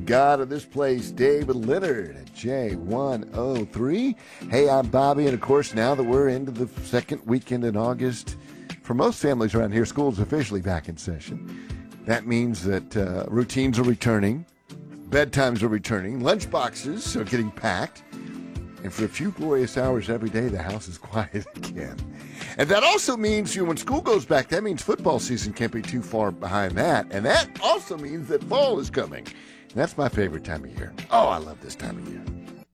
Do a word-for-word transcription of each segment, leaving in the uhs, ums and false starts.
God of this place, David Leonard at J one oh three. Hey, I'm Bobby, and of course, now that we're into the second weekend in August, for most families around here, school's officially back in session. That means that uh, routines are returning, bedtimes are returning, lunch boxes are getting packed, and for a few glorious hours every day, the house is quiet again. And that also means, you know, when school goes back, that means football season can't be too far behind that. And that also means that fall is coming. And that's my favorite time of year. Oh, I love this time of year.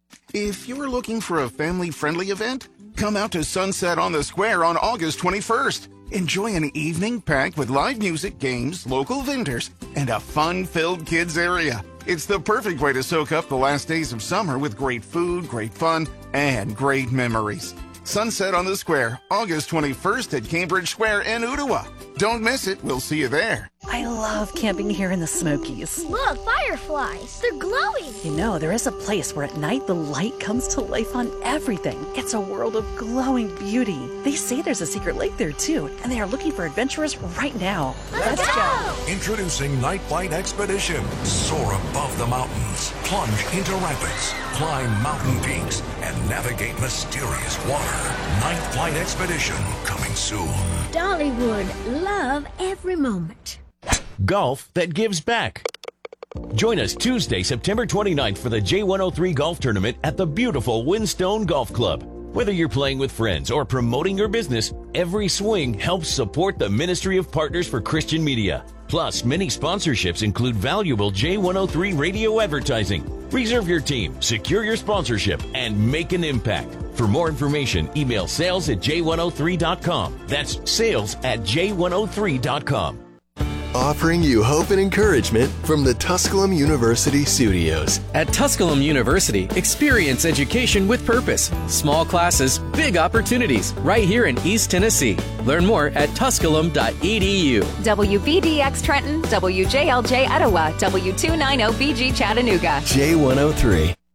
If you're looking for a family-friendly event, come out to Sunset on the Square on August twenty-first. Enjoy an evening packed with live music, games, local vendors, and a fun-filled kids area. It's the perfect way to soak up the last days of summer with great food, great fun, and great memories. Sunset on the Square, August twenty-first at Cambridge Square in Ottawa. Don't miss it. We'll see you there. I love camping here in the Smokies. Look, fireflies. They're glowing. You know, there is a place where at night the light comes to life on everything. It's a world of glowing beauty. They say there's a secret lake there, too, and they are looking for adventurers right now. Let's, Let's go. go! Introducing Night Flight Expedition. Soar above the mountains, plunge into rapids, climb mountain peaks, and navigate mysterious water. Night Flight Expedition, coming soon. Dollywood, love every moment. Golf that gives back. Join us Tuesday, September twenty-ninth for the J one oh three Golf Tournament at the beautiful Windstone Golf Club. Whether you're playing with friends or promoting your business, every swing helps support the Ministry of Partners for Christian Media. Plus, many sponsorships include valuable J one oh three radio advertising. Reserve your team, secure your sponsorship, and make an impact. For more information, email sales at j one oh three dot com. That's sales at j one oh three dot com. Offering you hope and encouragement from the Tusculum University studios. At Tusculum University, experience education with purpose. Small classes, big opportunities, right here in East Tennessee. Learn more at tusculum dot e d u. W B D X Trenton, W J L J Etowah, W two ninety B G Chattanooga. J one oh three.